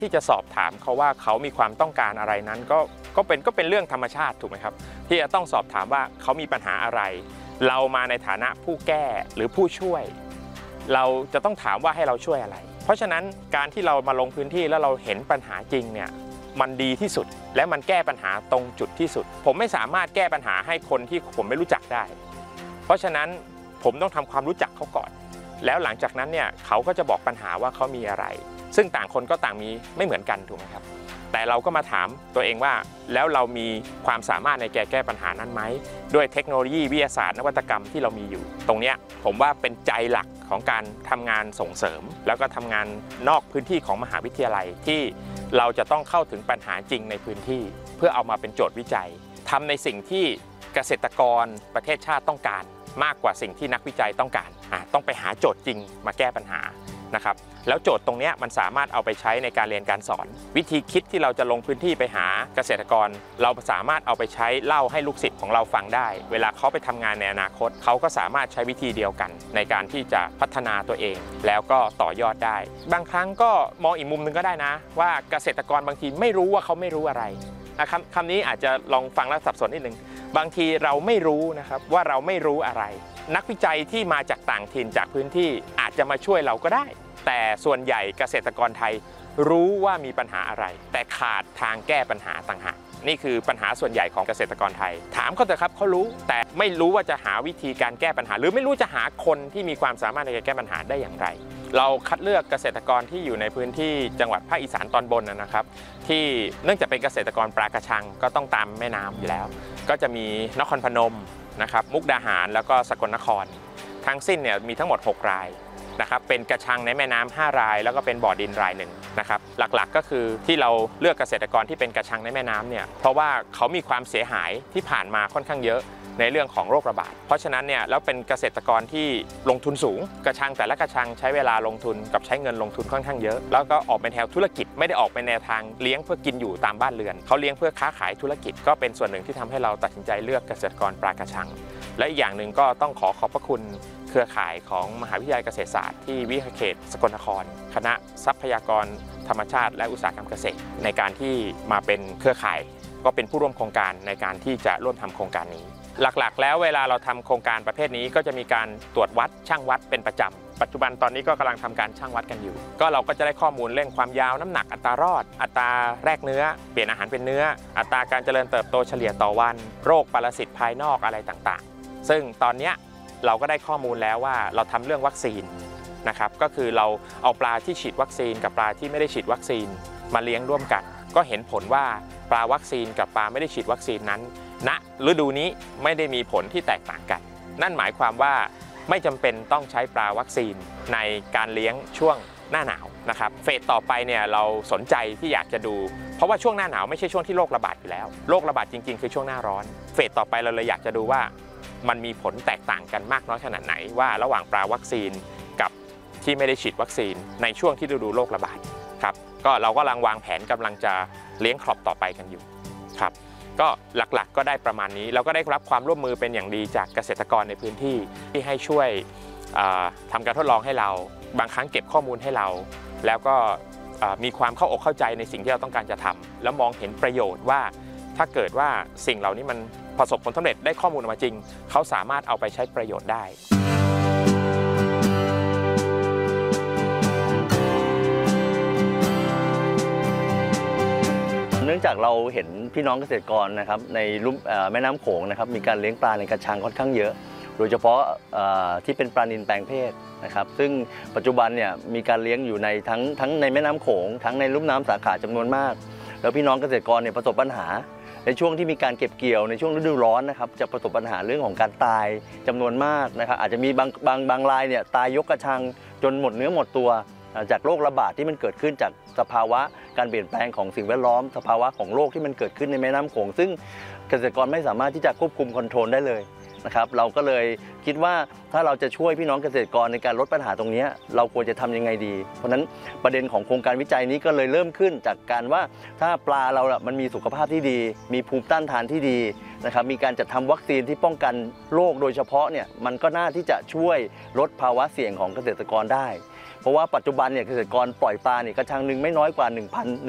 ที่จะสอบถามเขาว่าเขามีความต้องการอะไรนั้นก็เป็นเรื่องธรรมชาติถูกไหมครับที่จะต้องสอบถามว่าเขามีปัญหาอะไรเรามาในฐานะผู้แก้หรือผู้ช่วยเราจะต้องถามว่าให้เราช่วยอะไรเพราะฉะนั้นการที่เรามาลงพื้นที่แล้วเราเห็นปัญหาจริงเนี่ยมันดีที่สุดและมันแก้ปัญหาตรงจุดที่สุดผมไม่สามารถแก้ปัญหาให้คนที่ผมไม่รู้จักได้เพราะฉะนั้นผมต้องทำความรู้จักเขาก่อนแล้วหลังจากนั้นเนี่ยเขาก็จะบอกปัญหาว่าเขามีอะไรซึ่งต่างคนก็ต่างมีไม่เหมือนกันถูกไหมครับแต่เราก็มาถามตัวเองว่าแล้วเรามีความสามารถในแก้ปัญหานั้นไหมด้วยเทคโนโลยีวิทยาศาสตร์นวัตกรรมที่เรามีอยู่ตรงนี้ผมว่าเป็นใจหลักของการทำงานส่งเสริมแล้วก็ทำงานนอกพื้นที่ของมหาวิทยาลัยที่เราจะต้องเข้าถึงปัญหาจริงในพื้นที่เพื่อเอามาเป็นโจทย์วิจัยทำในสิ่งที่เกษตรกรประเทศชาติต้องการมากกว่าสิ่งที่นักวิจัยต้องการต้องไปหาโจทย์จริงมาแก้ปัญหานะครับแล้วโจทย์ตรงนี้มันสามารถเอาไปใช้ในการเรียนการสอนวิธีคิดที่เราจะลงพื้นที่ไปหาเกษตรกรเราสามารถเอาไปใช้เล่าให้ลูกศิษย์ของเราฟังได้เวลาเขาไปทำงานในอนาคตเขาก็สามารถใช้วิธีเดียวกันในการที่จะพัฒนาตัวเองแล้วก็ต่อยอดได้บางครั้งก็มองอีกมุมนึงก็ได้นะว่าเกษตรกรบางทีไม่รู้ว่าเขาไม่รู้อะไรคำนี้อาจจะลองฟังแล้วสับสนนิดนึงบางทีเราไม่รู้นะครับว่าเราไม่รู้อะไรนักวิจัยที่มาจากต่างถิ่นจากพื้นที่อาจจะมาช่วยเราก็ได้แต่ส่วนใหญ่เกษตรกรไทยรู้ว่ามีปัญหาอะไรแต่ขาดทางแก้ปัญหาต่างหากนี่คือปัญหาส่วนใหญ่ของเกษตรกรไทยถามเขาเถอะครับเขารู้แต่ไม่รู้ว่าจะหาวิธีการแก้ปัญหาหรือไม่รู้จะหาคนที่มีความสามารถในการแก้ปัญหาได้อย่างไรเราคัดเลือกเกษตรกรที่อยู่ในพื้นที่จังหวัดภาคอีสานตอนบนนะครับที่เนื่องจากเป็นเกษตรกรปลากระชังก็ต้องตามแม่น้ำอยู่แล้วก็จะมีนครพนมนะครับมุกดาหารแล้วก็สกลนครทั้งสิ้นเนี่ยมีทั้งหมด6รายนะครับเป็นกระชังในแม่น้ำ5รายแล้วก็เป็นบ่อดินราย1นะครับหลักๆก็คือที่เราเลือกเกษตรกรที่เป็นกระชังในแม่น้ำเนี่ยเพราะว่าเขามีความเสียหายที่ผ่านมาค่อนข้างเยอะในเรื่องของโรคระบาดเพราะฉะนั้นเนี่ยแล้วเป็นเกษตรกรที่ลงทุนสูงกระชังแต่ละกระชังใช้เวลาลงทุนกับใช้เงินลงทุนค่อนข้างเยอะแล้วก็ออกเป็นแนวธุรกิจไม่ได้ออกเป็นแนวทางเลี้ยงเพื่อกินอยู่ตามบ้านเรือนเขาเลี้ยงเพื่อค้าขายธุรกิจก็เป็นส่วนหนึ่งที่ทำให้เราตัดสินใจเลือกเกษตรกรปลากระชังและอีกอย่างหนึ่งก็ต้องขอบพระคุณเครือข่ายของมหาวิทยาลัยเกษตรศาสตร์ที่วิทยาเขตสกลนครคณะทรัพยากรธรรมชาติและอุตสาหกรรมเกษตรในการที่มาเป็นเครือข่ายก็เป็นผู้ร่วมโครงการในการที่จะร่วมทำโครงการนี้หลักๆแล้วเวลาเราทำโครงการประเภทนี้ก็จะมีการตรวจวัดช่างวัดเป็นประจำปัจจุบันตอนนี้ก็กำลังทำการช่างวัดกันอยู่ก็เราก็จะได้ข้อมูลเรื่องความยาวน้ำหนักอัตรารอดอัตราแรกเนื้อเปลี่ยนอาหารเป็นเนื้ออัตราการเจริญเติบโตเฉลี่ยต่อวันโรคปรสิตภายนอกอะไรต่างๆซึ่งตอนนี้เราก็ได้ข้อมูลแล้วว่าเราทำเรื่องวัคซีนนะครับก็คือเราเอาปลาที่ฉีดวัคซีนกับปลาที่ไม่ได้ฉีดวัคซีนมาเลี้ยงร่วมกันก็เห็นผลว่าปลาวัคซีนกับปลาไม่ได้ฉีดวัคซีนนั้นณฤดูนี้ไม่ได้มีผลที่แตกต่างกันนั่นหมายความว่าไม่จำเป็นต้องใช้ปลาวัคซีนในการเลี้ยงช่วงหน้าหนาวนะครับเฟสต่อไปเนี่ยเราสนใจที่อยากจะดูเพราะว่าช่วงหน้าหนาวไม่ใช่ช่วงที่โรคระบาดอยู่แล้วโรคระบาดจริงๆคือช่วงหน้าร้อนเฟสต่อไปเราเลยอยากจะดูว่ามันมีผลแตกต่างกันมากน้อยขนาดไหนว่าระหว่างปลาวัคซีนกับที่ไม่ได้ฉีดวัคซีนในช่วงที่ฤดูโรคระบาดครับก็เราก็กำลังวางแผนกำลังจะเลี้ยงครอปต่อไปกันอยู่ครับก็หลักๆก็ได้ประมาณนี้เราก็ได้รับความร่วมมือเป็นอย่างดีจากเกษตรกรในพื้นที่ที่ให้ช่วยทำการทดลองให้เราบางครั้งเก็บข้อมูลให้เราแล้วก็มีความเข้าอกเข้าใจในสิ่งที่เราต้องการจะทำแล้วมองเห็นประโยชน์ว่าถ้าเกิดว่าสิ่งเหล่านี้มันประสบผลสำเร็จได้ข้อมูลออกมาจริงเขาสามารถเอาไปใช้ประโยชน์ได้เนื่องจากเราเห็นพี่น้องเกษตรกรนะครับในลุ่มแม่น้ำโขงนะครับมีการเลี้ยงปลาในกระชังค่อนข้างเยอะโดยเฉพาะที่เป็นปลานิลแปลงเพศนะครับซึ่งปัจจุบันเนี่ยมีการเลี้ยงอยู่ในทั้งในแม่น้ำโขงทั้งในลุ่มน้ำสาขาจำนวนมากแล้วพี่น้องเกษตรกรเนี่ยประสบปัญหาในช่วงที่มีการเก็บเกี่ยวในช่วงฤดูร้อนนะครับจะประสบปัญหาเรื่องของการตายจำนวนมากนะครับอาจจะมีบางรายเนี่ยตายยกกระชังจนหมดเนื้อหมดตัวจากโรคระบาดที่มันเกิดขึ้นจากสภาวะการเปลี่ยนแปลงของสิ่งแวดล้อมสภาวะของโรคที่มันเกิดขึ้นในแม่น้ำโขงซึ่งเกษตรกรไม่สามารถที่จะควบคุมคอนโทรลได้เลยนะครับเราก็เลยคิดว่าถ้าเราจะช่วยพี่น้องเกษตรกรในการลดปัญหาตรงนี้เราควรจะทำยังไงดีเพราะฉะนั้นประเด็นของโครงการวิจัยนี้ก็เลยเริ่มขึ้นจากการว่าถ้าปลาเรามันมีสุขภาพที่ดีมีภูมิต้านทานที่ดีนะครับมีการจัดทำวัคซีนที่ป้องกันโรคโดยเฉพาะเนี่ยมันก็น่าที่จะช่วยลดภาวะเสี่ยงของเกษตรกรได้เพราะว่าปัจจุบันเนี่ยเกษตรกรปล่อยปลาเนี่ยกระชังหนึ่งไม่น้อยกว่า